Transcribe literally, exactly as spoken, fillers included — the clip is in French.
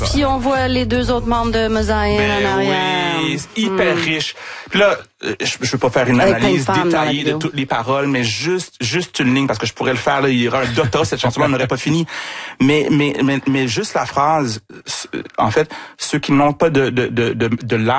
Puis on voit les deux autres membres de Mosaïen ben en arrière. Oui, hyper hmm. riche. Puis là, je, je veux pas faire une analyse détaillée de toutes les paroles, mais juste juste une ligne, parce que je pourrais le faire, là, il y aura un doctorat, cette chanson-là, on n'aurait pas fini. Mais, mais, mais, mais juste la phrase, en fait, ceux qui n'ont pas de, de, de, de, de